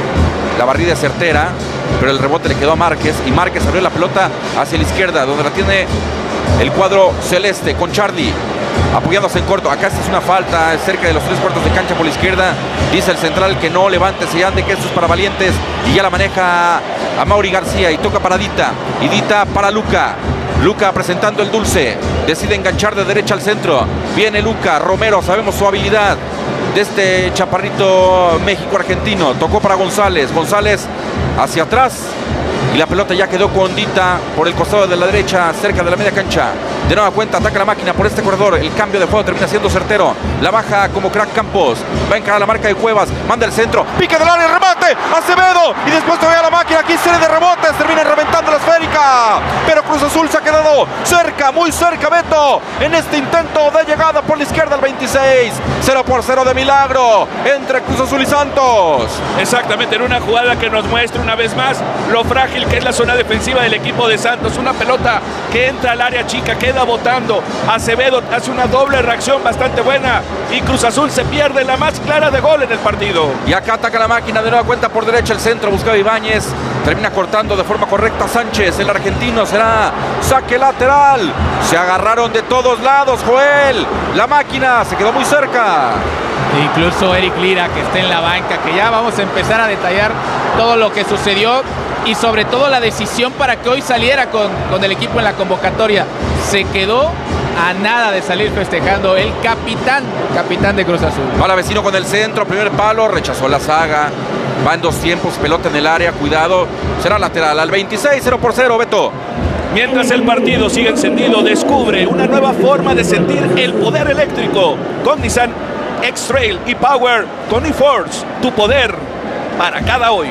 La barrida es certera, pero el rebote le quedó a Márquez y Márquez abrió la pelota hacia la izquierda, donde la tiene el cuadro celeste con Charlie. Apoyándose en corto, acá esta es una falta cerca de los tres cuartos de cancha por la izquierda. Dice el central que no, levántese y ande, que esto es para valientes. Y ya la maneja a Mauri García y toca para Dita. Y Dita para Luca. Luca presentando el dulce. Decide enganchar de derecha al centro. Viene Luca, Romero, sabemos su habilidad de este chaparrito México-argentino. Tocó para González. González hacia atrás. Y la pelota ya quedó con Dita por el costado de la derecha, cerca de la media cancha. De nueva cuenta ataca la máquina por este corredor. El cambio de juego termina siendo certero. La baja como crack Campos. Va a encarar la marca de Cuevas. Manda el centro. Pique del área, remate. Acevedo. Y después todavía la máquina. Aquí serie de rebotes. Termina reventando la esférica. Pero Cruz Azul se ha quedado cerca, muy cerca, Beto. En este intento de llegada por la izquierda al veintiséis. cero por cero de milagro entre Cruz Azul y Santos. Exactamente, en una jugada que nos muestra una vez más lo frágil que es la zona defensiva del equipo de Santos. Una pelota que entra al área chica, queda botando. Acevedo hace una doble reacción bastante buena y Cruz Azul se pierde la más clara de gol en el partido. Y acá ataca la máquina, de nueva cuenta por derecha el centro, buscaba Ibáñez, termina cortando de forma correcta Sánchez, el argentino, será saque lateral. Se agarraron de todos lados, Joel. La máquina se quedó muy cerca. Incluso Eric Lira, que está en la banca, que ya vamos a empezar a detallar todo lo que sucedió y sobre todo la decisión para que hoy saliera con, con el equipo en la convocatoria. Se quedó a nada de salir festejando el capitán, capitán de Cruz Azul. Ahora Vecino con el centro, primer palo, rechazó la saga. Va en dos tiempos, pelota en el área, cuidado. Será lateral al veintiséis, cero por cero, Beto. Mientras el partido sigue encendido, descubre una nueva forma de sentir el poder eléctrico con Nissan X-Trail y Power con eForce, tu poder para cada hoy.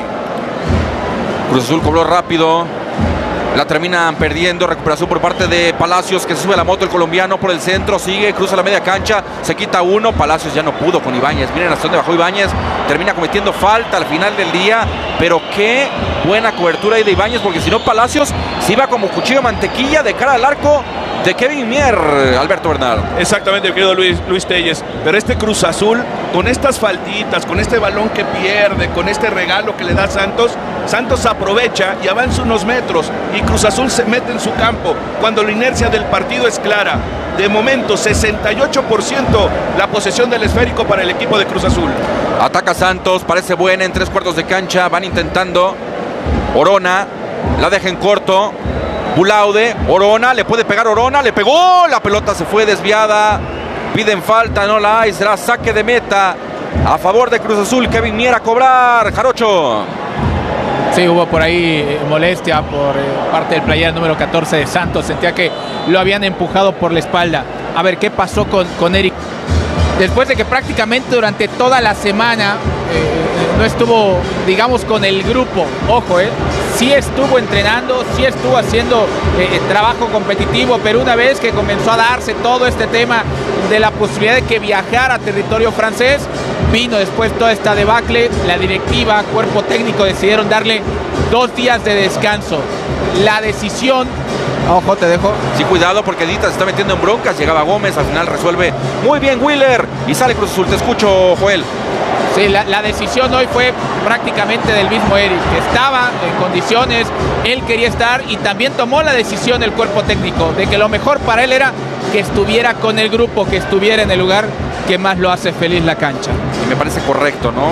Cruz Azul cobró rápido, la terminan perdiendo. Recuperación por parte de Palacios, que se sube a la moto el colombiano por el centro, sigue, cruza la media cancha, se quita uno. Palacios ya no pudo con Ibáñez. Miren hasta dónde bajó Ibáñez, termina cometiendo falta al final del día, pero qué buena cobertura ahí de Ibáñez, porque si no Palacios se iba como cuchillo de mantequilla de cara al arco de Kevin Mier, Alberto Bernal. Exactamente, querido Luis, Luis Telles. Pero este Cruz Azul, con estas faltitas, con este balón que pierde, con este regalo que le da Santos, Santos aprovecha y avanza unos metros y Cruz Azul se mete en su campo cuando la inercia del partido es clara. De momento, sesenta y ocho por ciento la posesión del esférico para el equipo de Cruz Azul. Ataca Santos, parece buena en tres cuartos de cancha, van intentando. Orona, la deja en corto. Bulaude, Orona, le puede pegar Orona, le pegó, la pelota se fue desviada, piden falta, no la hay, será saque de meta a favor de Cruz Azul. Kevin Mier a cobrar, Jarocho. Sí, hubo por ahí molestia por eh, parte del player número catorce de Santos, sentía que lo habían empujado por la espalda. A ver, ¿qué pasó con, con Eric? Después de que prácticamente durante toda la semana eh, no estuvo, digamos, con el grupo, ojo, eh, sí estuvo entrenando, sí estuvo haciendo eh, trabajo competitivo, pero una vez que comenzó a darse todo este tema de la posibilidad de que viajara a territorio francés, vino después toda esta debacle, la directiva, cuerpo técnico decidieron darle dos días de descanso. La decisión... Ojo, te dejo. Sí, cuidado porque Dita se está metiendo en broncas. Llegaba Gómez, al final resuelve muy bien Wheeler y sale Cruz Azul. Te escucho, Joel. Sí, la, la decisión hoy fue prácticamente del mismo Eric, que estaba en condiciones, él quería estar y también tomó la decisión el cuerpo técnico de que lo mejor para él era que estuviera con el grupo, que estuviera en el lugar que más lo hace feliz, la cancha. Y me parece correcto, ¿no?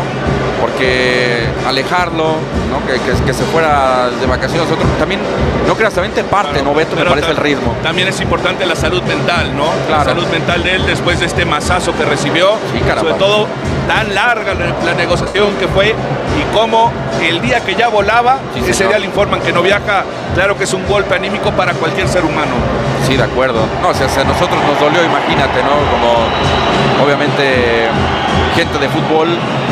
Porque alejarlo, ¿no? Que, que, que se fuera de vacaciones, otro, también, no creas, también te parte, claro, ¿no, Beto? Me parece el ritmo. También es importante la salud mental, ¿no? Claro. La salud mental de él después de este mazazo que recibió. Sí, sobre todo, tan larga la, la negociación que fue y cómo el día que ya volaba, sí, ese día le informan que no viaja. Claro que es un golpe anímico para cualquier ser humano. Sí, de acuerdo. No, o sea, a nosotros nos dolió, imagínate, ¿no? Como, obviamente, gente de fútbol...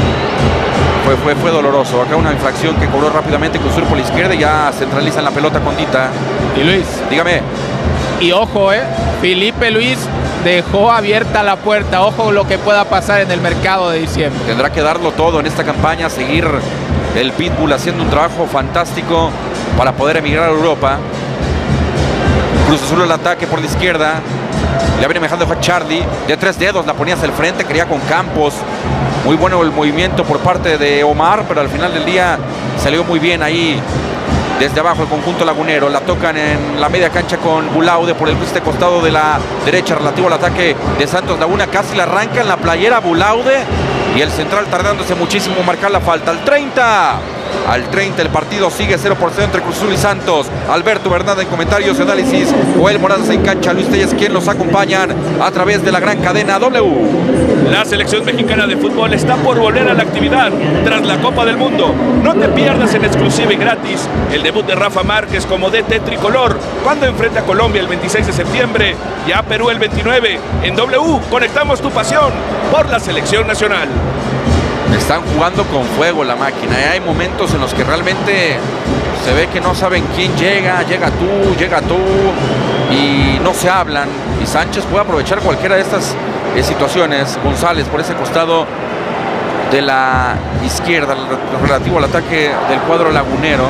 Fue, fue, fue doloroso. Acá una infracción que cobró rápidamente Cruz Azul por la izquierda y ya centralizan la pelota con Dita. Y Luis, dígame. Y ojo, eh, Felipe Luis dejó abierta la puerta. Ojo lo que pueda pasar en el mercado de diciembre. Tendrá que darlo todo en esta campaña, seguir el Pitbull haciendo un trabajo fantástico para poder emigrar a Europa. Cruz Azul el ataque por la izquierda. Le viene manejando a Charlie. De tres dedos la ponía hacia el frente. Quería con Campos. Muy bueno el movimiento por parte de Omar, pero al final del día salió muy bien ahí. Desde abajo el conjunto lagunero. La tocan en la media cancha con Bulaude por el este costado de la derecha relativo al ataque de Santos Laguna. Casi la arranca en la playera Bulaude. Y el central tardándose muchísimo en marcar la falta. Al treinta. Al treinta el partido sigue cero por cero entre Cruz Azul y Santos. Alberto Bernal en comentarios y análisis. Joel Morales en cancha. Luis Telles quien los acompañan a través de la gran cadena W. La selección mexicana de fútbol está por volver a la actividad tras la Copa del Mundo. No te pierdas en exclusiva y gratis el debut de Rafa Márquez como D T tricolor cuando enfrenta a Colombia el veintiséis de septiembre y a Perú el veintinueve. En W conectamos tu pasión por la selección nacional. Están jugando con fuego la máquina. Hay momentos en los que realmente se ve que no saben quién llega. Llega tú, llega tú y no se hablan. Y Sánchez puede aprovechar cualquiera de estas eh, situaciones. González por ese costado de la izquierda relativo al ataque del cuadro lagunero.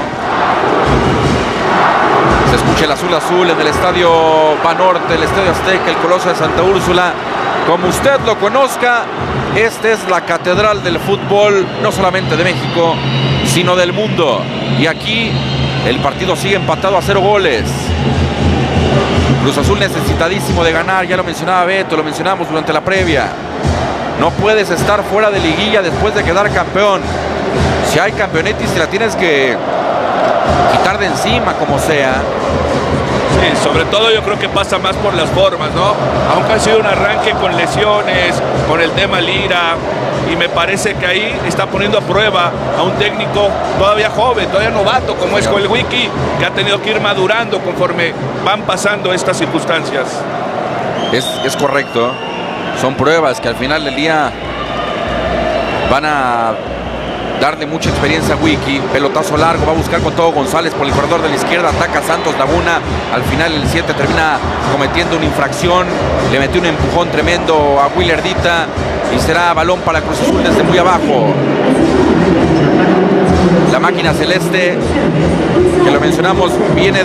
Se escucha el azul azul en el estadio Banorte, el estadio Azteca, el Coloso de Santa Úrsula. Como usted lo conozca, esta es la catedral del fútbol, no solamente de México, sino del mundo. Y aquí el partido sigue empatado a cero goles. Cruz Azul necesitadísimo de ganar, ya lo mencionaba Beto, lo mencionamos durante la previa. No puedes estar fuera de liguilla después de quedar campeón. Si hay campeonetis, te la tienes que quitar de encima como sea. Sí, sobre todo yo creo que pasa más por las formas, ¿no? Aunque ha sido un arranque con lesiones, con el tema Lira, y me parece que ahí está poniendo a prueba a un técnico todavía joven, todavía novato, como es Joel Wiki, que ha tenido que ir madurando conforme van pasando estas circunstancias. Es, es correcto, son pruebas que al final del día van a darle mucha experiencia a Wiki. Pelotazo largo, va a buscar con todo González por el corredor de la izquierda, ataca a Santos Laguna. Al final el siete termina cometiendo una infracción, le metió un empujón tremendo a Willerdita y será balón para Cruz Azul desde muy abajo. La máquina celeste, que lo mencionamos, viene